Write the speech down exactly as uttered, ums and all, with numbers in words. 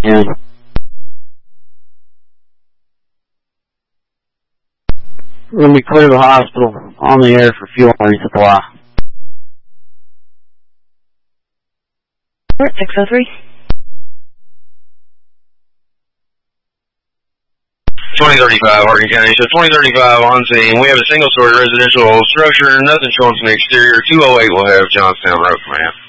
Yeah. We're going to be clear the hospital on the air for fuel resupply. Port six oh three. twenty thirty-five, Hardin County. So twenty thirty-five on scene. We have a single-story residential structure, nothing showing from the exterior. two oh eight will have Johnstown Road, man.